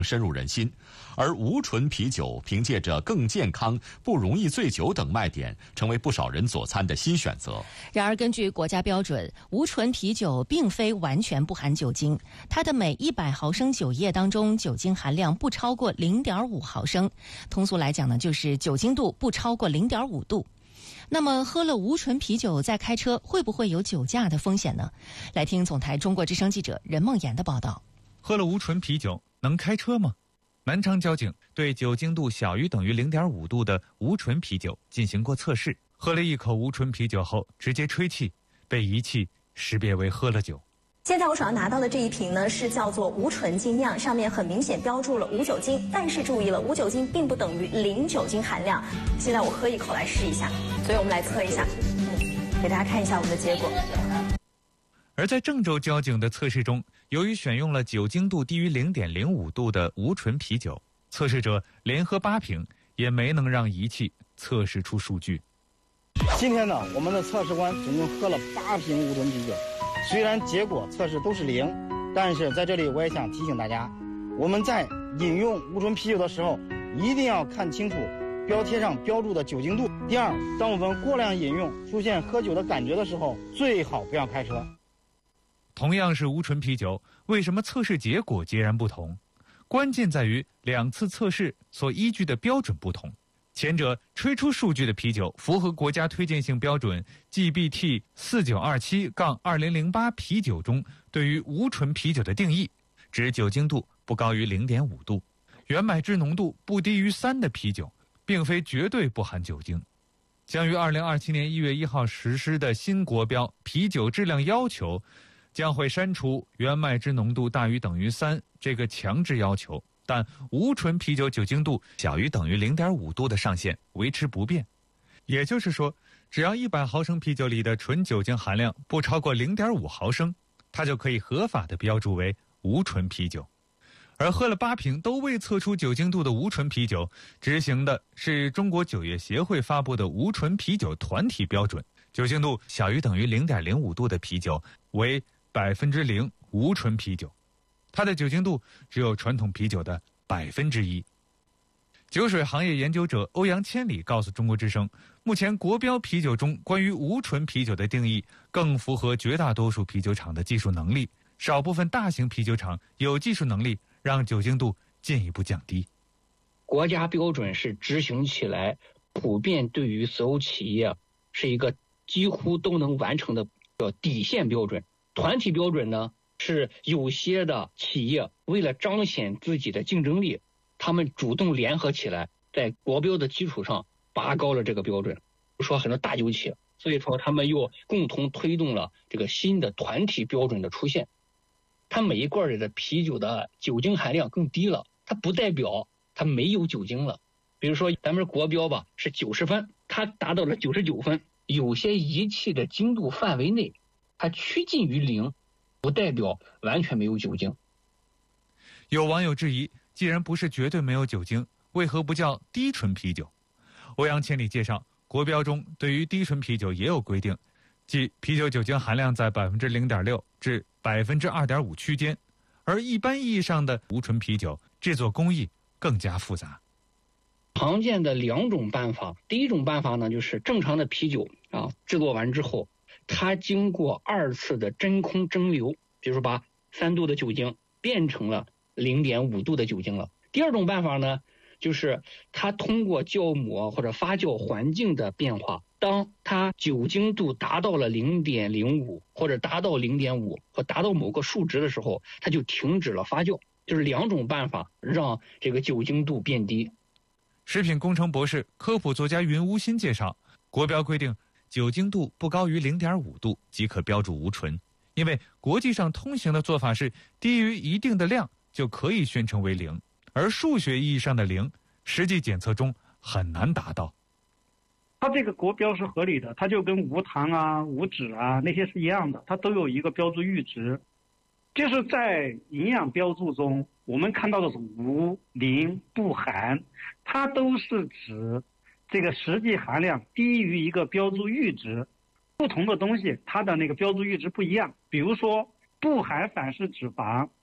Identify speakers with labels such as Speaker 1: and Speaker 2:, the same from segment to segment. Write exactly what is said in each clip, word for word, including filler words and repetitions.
Speaker 1: 深入人心，而无醇啤酒凭借着更健康、不容易醉酒等卖点，成为不少人佐餐的新选择。
Speaker 2: 然而，根据国家标准，无醇啤酒并非完全不含酒精，它的每一百毫升酒液当中酒精含量不超过零点五毫升，通俗来讲呢，就是酒精度不超过零点五度。那么，喝了无醇啤酒再开车，会不会有酒驾的风险呢？来听总台中国之声记者任梦妍的报道。
Speaker 3: 喝了无醇啤酒能开车吗？南昌交警对酒精度小于等于 零点五 度的无醇啤酒进行过测试，喝了一口无醇啤酒后直接吹气，被仪器识别为喝了酒。
Speaker 4: 现在我手上拿到的这一瓶呢，是叫做无醇精酿，上面很明显标注了无酒精，但是注意了，无酒精并不等于零酒精含量。现在我喝一口来试一下，所以我们来测一下，嗯，给大家看一下我们的结果。
Speaker 3: 而在郑州交警的测试中，由于选用了酒精度低于 零点零五 度的无醇啤酒，测试者连喝八瓶也没能让仪器测试出数据。
Speaker 5: 今天呢，我们的测试官总共喝了八瓶无醇啤酒，虽然结果测试都是零，但是在这里我也想提醒大家，我们在饮用无醇啤酒的时候，一定要看清楚标贴上标注的酒精度。第二，当我们过量饮用出现喝酒的感觉的时候，最好不要开车。
Speaker 3: 同样是无醇啤酒，为什么测试结果截然不同？关键在于两次测试所依据的标准不同。前者吹出数据的啤酒符合国家推荐性标准 G B T 四九二七二零零八 啤酒中对于无醇啤酒的定义，指酒精度不高于 零点五 度，原麦汁浓度不低于三的啤酒，并非绝对不含酒精。将于二零二七年一月一号实施的新国标啤酒质量要求将会删除原麦汁浓度大于等于三这个强制要求，但无醇啤酒酒精度小于等于 零点五 度的上限维持不变。也就是说，只要一百毫升啤酒里的纯酒精含量不超过 零点五 毫升，它就可以合法的标注为无醇啤酒。而喝了八瓶都未测出酒精度的无醇啤酒，执行的是中国酒业协会发布的无醇啤酒团体标准，酒精度小于等于 零点零五 度的啤酒为百分之零无醇啤酒，它的酒精度只有传统啤酒的百分之一。酒水行业研究者欧阳千里告诉中国之声，目前国标啤酒中关于无醇啤酒的定义更符合绝大多数啤酒厂的技术能力，少部分大型啤酒厂有技术能力让酒精度进一步降低。
Speaker 6: 国家标准是执行起来普遍对于所有企业是一个几乎都能完成的底线标准。团体标准呢，是有些的企业为了彰显自己的竞争力，他们主动联合起来，在国标的基础上拔高了这个标准。比如说很多大酒企，所以说他们又共同推动了这个新的团体标准的出现。它每一罐里的啤酒的酒精含量更低了，它不代表它没有酒精了。比如说咱们国标吧是九十分，它达到了九十九分，有些仪器的精度范围内它趋近于零，不代表完全没有酒精。
Speaker 3: 有网友质疑，既然不是绝对没有酒精，为何不叫低醇啤酒？欧阳千里介绍，国标中对于低醇啤酒也有规定，即啤酒酒精含量在 百分之零点六 至 百分之二点五 区间，而一般意义上的无醇啤酒制作工艺更加复杂。
Speaker 6: 常见的两种办法，第一种办法呢，就是正常的啤酒啊，制作完之后它经过二次的真空蒸馏，比如说把三度的酒精变成了 零点五 度的酒精了。第二种办法呢，就是它通过酵母或者发酵环境的变化，当它酒精度达到了 零点零五 或者达到 零点五 或达到某个数值的时候，它就停止了发酵。就是两种办法让这个酒精度变低。
Speaker 3: 食品工程博士、科普作家云无心介绍，国标规定酒精度不高于 零点五 度即可标注无醇，因为国际上通行的做法是低于一定的量就可以宣称为零，而数学意义上的零，实际检测中很难达到。
Speaker 7: 它这个国标是合理的，它就跟无糖啊、无脂啊那些是一样的，它都有一个标注阈值。就是在营养标注中，我们看到的是无、零、不含，它都是指这个实际含量低于一个标注阈值。不同的东西它的那个标注阈值不一样，比如说不含反式脂肪，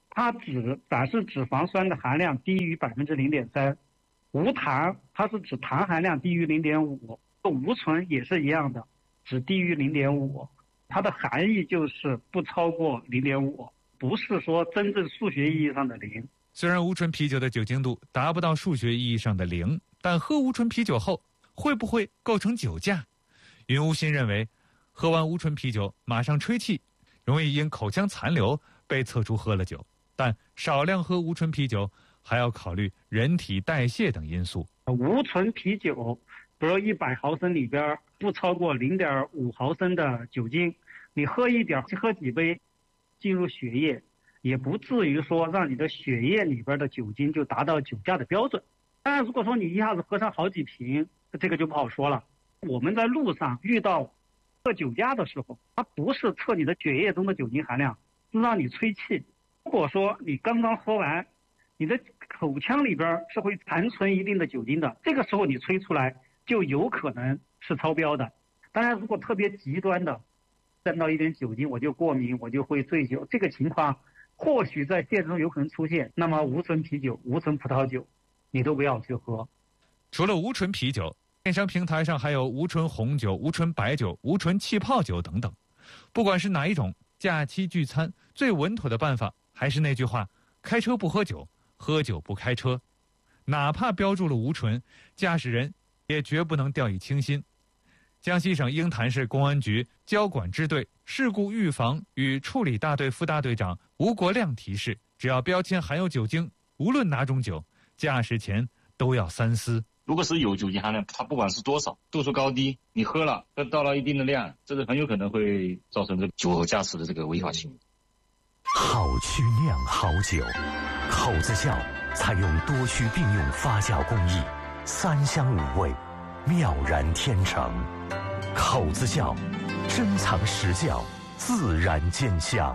Speaker 7: 它只展示脂肪酸的含量低于百分之零点三，无糖它是指糖含量低于零点五，无醇也是一样的，只低于零点五，它的含义就是不超过零点五，不是说真正数学意义上的零。
Speaker 3: 虽然无醇啤酒的酒精度达不到数学意义上的零，但喝无醇啤酒后会不会构成酒驾？云无心认为，喝完无醇啤酒马上吹气，容易因口腔残留被测出喝了酒，但少量喝无醇啤酒还要考虑人体代谢等因素。
Speaker 7: 无醇啤酒比如一百毫升里边不超过零点五毫升的酒精，你喝一点喝几杯进入血液，也不至于说让你的血液里边的酒精就达到酒驾的标准。当然如果说你一下子喝上好几瓶，这个就不好说了。我们在路上遇到测酒驾的时候，它不是测你的血液中的酒精含量，是让你吹气。如果说你刚刚喝完，你的口腔里边是会残存一定的酒精的，这个时候你吹出来就有可能是超标的。当然如果特别极端的沾到一点酒精我就过敏，我就会醉酒，这个情况或许在现实中有可能出现，那么无醇啤酒、无醇葡萄酒你都不要去喝。
Speaker 3: 除了无醇啤酒，电商平台上还有无醇红酒、无醇白酒、无醇气泡酒等等。不管是哪一种，假期聚餐最稳妥的办法还是那句话：开车不喝酒，喝酒不开车。哪怕标注了无醇，驾驶人也绝不能掉以轻心。江西省鹰潭市公安局交管支队事故预防与处理大队副大队长吴国亮提示：只要标签含有酒精，无论哪种酒，驾驶前都要三思。
Speaker 8: 如果是有酒精含量，它不管是多少，度数高低，你喝了，到了一定的量，这是很有可能会造成这个酒后驾驶的这个违法行为。
Speaker 9: 好曲酿好酒，口子窖采用多须并用发酵工艺，三香五味，妙然天成。口子窖，珍藏实窖，自然见香。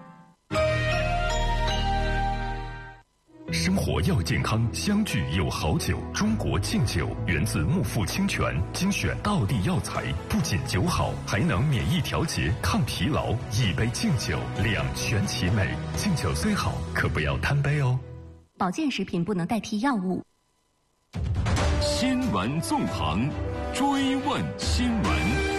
Speaker 10: 生活要健康，相聚有好酒。中国敬酒源自木富清泉，精选道地药材，不仅酒好，还能免疫调节、抗疲劳。一杯敬酒，两全其美。敬酒虽好，可不要贪杯哦。
Speaker 11: 保健食品不能代替药物。
Speaker 10: 新闻纵横，追问新闻。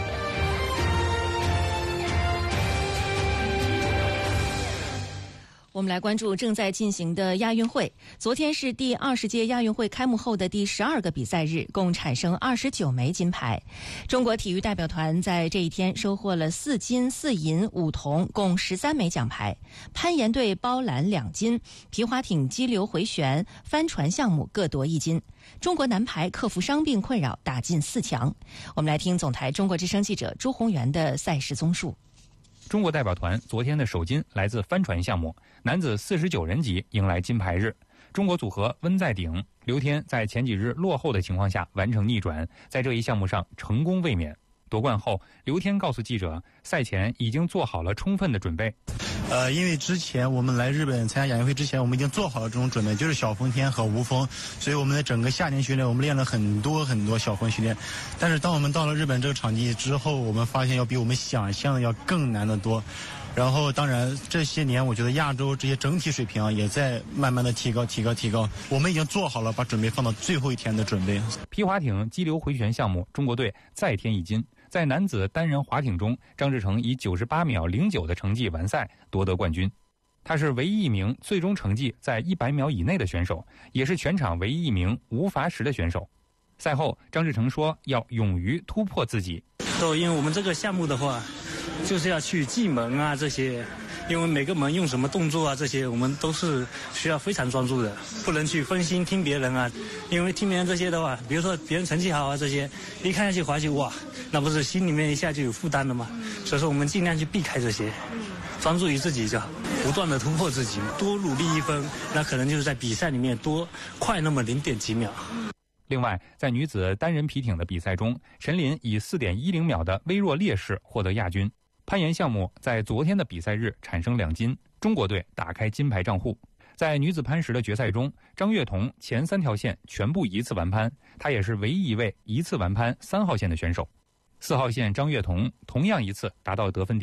Speaker 2: 我们来关注正在进行的亚运会。昨天是第二十届亚运会开幕后的第十二个比赛日，共产生二十九枚金牌。中国体育代表团在这一天收获了四金、四银、五铜，共十三枚奖牌。攀岩队包揽两金，皮划艇激流回旋、帆船项目各夺一金。中国男排克服伤病困扰，打进四强。我们来听总台中国之声记者朱宏元的赛事综述。
Speaker 12: 中国代表团昨天的首金来自帆船项目，男子四十九人级迎来金牌日。中国组合温在鼎、刘天在前几日落后的情况下完成逆转，在这一项目上成功卫冕。夺冠后，刘天告诉记者，赛前已经做好了充分的准备。
Speaker 13: 呃，因为之前我们来日本参加亚运会之前，我们已经做好了这种准备，就是小风天和无风，所以我们的整个夏天训练，我们练了很多很多小风训练。但是当我们到了日本这个场地之后，我们发现要比我们想象的要更难得多。然后当然这些年我觉得亚洲这些整体水平啊也在慢慢的提高提高提高，我们已经做好了把准备放到最后一天的准备。
Speaker 12: 皮划艇激流回旋项目，中国队再添一金。在男子单人划艇中，张志成以九十八秒零九的成绩完赛，夺得冠军。他是唯一一名最终成绩在一百秒以内的选手，也是全场唯一一名无罚时的选手。赛后，张志成说要勇于突破自己。
Speaker 14: 都因为我们这个项目的话，就是要去记门啊这些，因为每个门用什么动作啊这些，我们都是需要非常专注的，不能去分心听别人啊，因为听别人这些的话，比如说别人成绩好啊这些，一看下去滑稽哇，那不是心里面一下就有负担了吗？所以说我们尽量去避开这些，专注于自己就好，不断的突破自己，多努力一分，那可能就是在比赛里面多快那么零点几秒。
Speaker 12: 另外，在女子单人皮艇的比赛中，陈琳以 四点一零秒的微弱劣势获得亚军。攀岩项目在昨天的比赛日产生两金，中国队打开金牌账户。在女子攀石的决赛中，张悦彤前三条线全部一次完攀，她也是唯一一位一次完攀三号线的选手。四号线张悦彤同样一次达到得分点。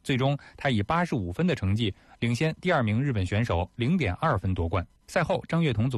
Speaker 12: 最终他以八十五分的成绩领先第二名日本选手零点二分夺冠。赛后，张悦彤总